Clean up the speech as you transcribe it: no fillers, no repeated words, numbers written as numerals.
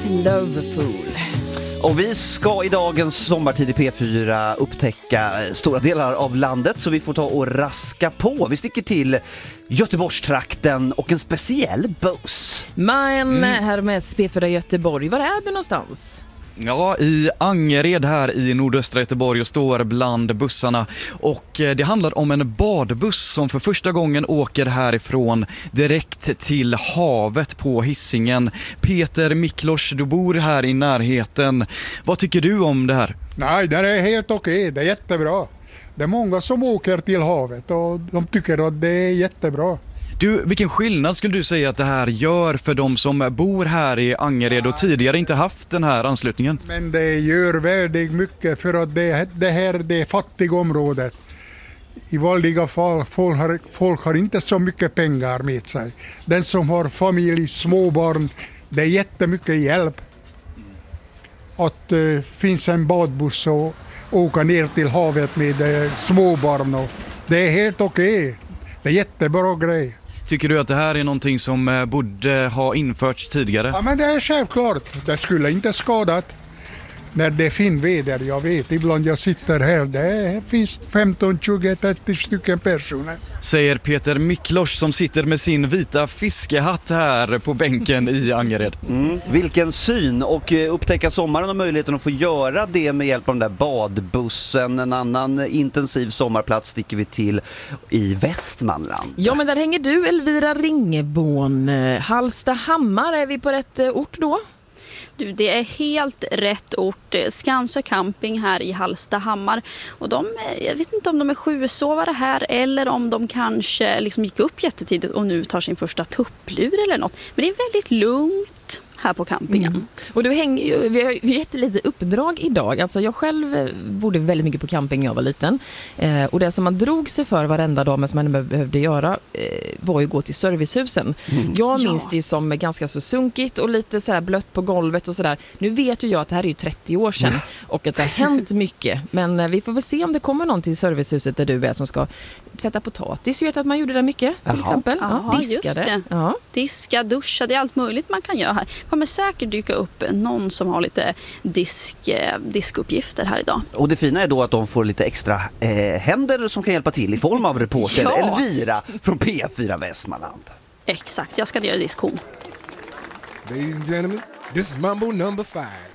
Beatles, Loveful. Och vi ska i dagens sommartid i P4 upptäcka stora delar av landet, så vi får ta och raska på. Vi sticker till Göteborgstrakten och en speciell buss. Men Hermes P4 Göteborg, var är du någonstans? Ja, i Angered här i nordöstra Göteborg och står bland bussarna. Och det handlar om en badbuss som för första gången åker härifrån direkt till havet på Hisingen. Peter Miklos, du bor här i närheten. Vad tycker du om det här? Nej, det är helt okej. Det är jättebra. Det är många som åker till havet och de tycker att det är jättebra. Du, vilken skillnad skulle du säga att det här gör för de som bor här i Angered och tidigare inte haft den här anslutningen? Men det gör väldigt mycket för att det här är det fattiga området. I vanliga fall folk har inte så mycket pengar med sig. Den som har familj, småbarn, det är jättemycket hjälp. Att finns en badbuss och åka ner till havet med småbarn. Och det är helt okej. Det är jättebra grej. Tycker du att det här är någonting som borde ha införts tidigare? Ja, men det är självklart. Det skulle inte skadat när det är fin väder. Jag vet, ibland jag sitter här, det finns 15, 20, 30 stycken personer. Säger Peter Miklos som sitter med sin vita fiskehatt här på bänken i Angered. Vilken syn, och upptäcka sommaren och möjligheten att få göra det med hjälp av den där badbussen. En annan intensiv sommarplats sticker vi till i Västmanland. Ja, men där hänger du, Elvira Ringebån. Hallstahammar, är vi på rätt ort då? Du, det är helt rätt ort. Skansö camping här i Hallstahammar. Och jag vet inte om de är sjösovare här eller om de kanske liksom gick upp jättetidigt och nu tar sin första tupplur eller något. Men det är väldigt lugnt här på campingen. Och du hänger ju, vi har gett lite uppdrag idag. Alltså jag själv bodde väldigt mycket på camping när jag var liten. Och det som man drog sig för varenda dag men som man behövde göra var ju gå till servicehusen. Jag minns det ju som ganska så sunkigt och lite så här blött på golvet och sådär. Nu vet ju jag att det här är ju 30 år sedan och att det har hänt mycket. Men vi får väl se om det kommer någon till servicehuset där du är som ska tvätta potatis. Jag vet att man gjorde det mycket till exempel. Ja, diskade. just det. Ja. Diska, duscha, det är allt möjligt man kan göra här. Kommer säkert dyka upp någon som har lite diskuppgifter här idag. Och det fina är då att de får lite extra händer som kan hjälpa till i form av reporter Elvira från P4 Västmanland. Exakt, jag ska göra diskhon. Ladies and gentlemen, this is Mambo number 5.